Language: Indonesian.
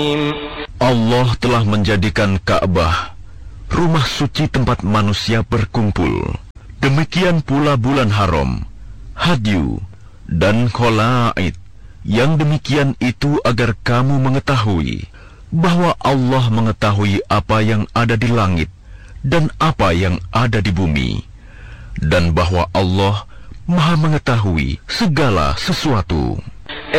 Allah telah menjadikan Ka'bah rumah suci tempat manusia berkumpul. Demikian pula bulan haram, hadyu, dan kholaid. Yang demikian itu agar kamu mengetahui bahwa Allah mengetahui apa yang ada di langit dan apa yang ada di bumi, dan bahwa Allah Maha mengetahui segala sesuatu.